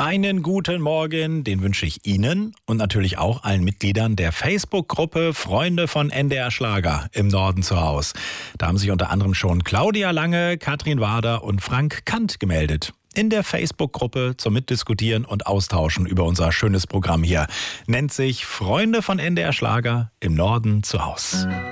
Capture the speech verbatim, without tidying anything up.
Einen guten Morgen, den wünsche ich Ihnen und natürlich auch allen Mitgliedern der Facebook-Gruppe Freunde von N D R Schlager im Norden zu Haus. Da haben sich unter anderem schon Claudia Lange, Katrin Wader und Frank Kant gemeldet. In der Facebook-Gruppe zum Mitdiskutieren und Austauschen über unser schönes Programm hier. Nennt sich Freunde von N D R Schlager im Norden zu Haus.